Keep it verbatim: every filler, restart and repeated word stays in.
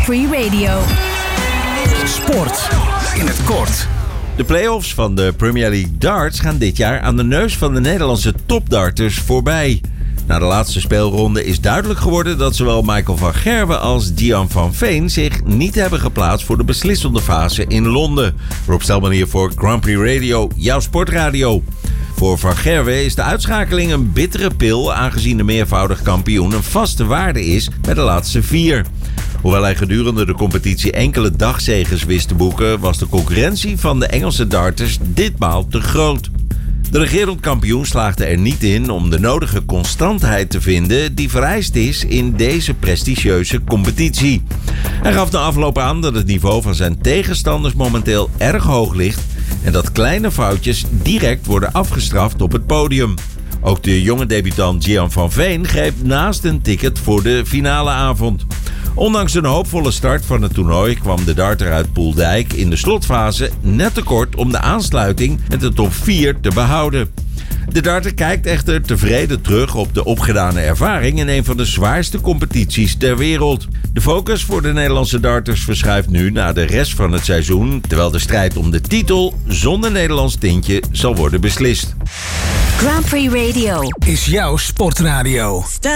Grand Prix Radio. Sport in het kort. De play-offs van de Premier League darts gaan dit jaar aan de neus van de Nederlandse topdarters voorbij. Na de laatste speelronde is duidelijk geworden dat zowel Michael van Gerwen als Gian van Veen zich niet hebben geplaatst voor de beslissende fase in Londen. Rob Stelman hier voor Grand Prix Radio, jouw sportradio. Voor Van Gerwen is de uitschakeling een bittere pil, aangezien de meervoudig kampioen een vaste waarde is bij de laatste vier. Hoewel hij gedurende de competitie enkele dagzeges wist te boeken, was de concurrentie van de Engelse darters ditmaal te groot. De regerend kampioen slaagde er niet in om de nodige constantheid te vinden die vereist is in deze prestigieuze competitie. Hij gaf na afloop aan dat het niveau van zijn tegenstanders momenteel erg hoog ligt en dat kleine foutjes direct worden afgestraft op het podium. Ook de jonge debutant Gian van Veen greep naast een ticket voor de finale avond. Ondanks een hoopvolle start van het toernooi kwam de darter uit Poeldijk in de slotfase net tekort om de aansluiting met de top vier te behouden. De darter kijkt echter tevreden terug op de opgedane ervaring in een van de zwaarste competities ter wereld. De focus voor de Nederlandse darters verschuift nu naar de rest van het seizoen, terwijl de strijd om de titel zonder Nederlands tintje zal worden beslist. Grand Prix Radio Is jouw sportradio.